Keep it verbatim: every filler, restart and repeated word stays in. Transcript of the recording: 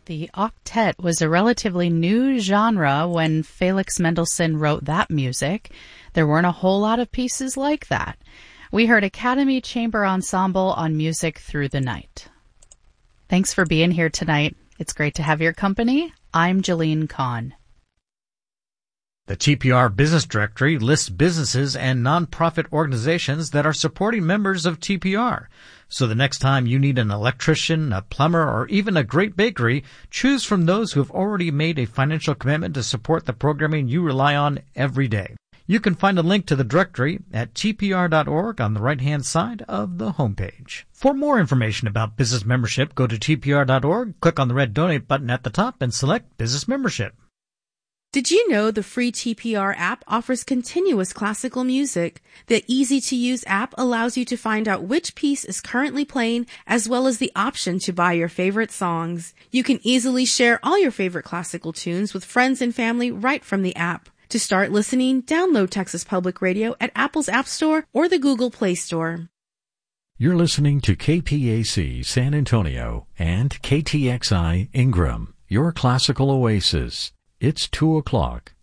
The octet was a relatively new genre when Felix Mendelssohn wrote that music. There weren't a whole lot of pieces like that. We heard Academy Chamber Ensemble on Music Through the Night. Thanks for being here tonight. It's great to have your company. I'm Jolene Kahn. The T P R Business Directory lists businesses and nonprofit organizations that are supporting members of T P R. So the next time you need an electrician, a plumber, or even a great bakery, choose from those who have already made a financial commitment to support the programming you rely on every day. You can find a link to the directory at T P R dot org on the right-hand side of the homepage. For more information about business membership, go to T P R dot org, click on the red Donate button at the top, and select Business Membership. Did you know the free T P R app offers continuous classical music? The easy-to-use app allows you to find out which piece is currently playing, as well as the option to buy your favorite songs. You can easily share all your favorite classical tunes with friends and family right from the app. To start listening, download Texas Public Radio at Apple's App Store or the Google Play Store. You're listening to K P A C San Antonio and K T X I Ingram, your classical oasis. It's two o'clock.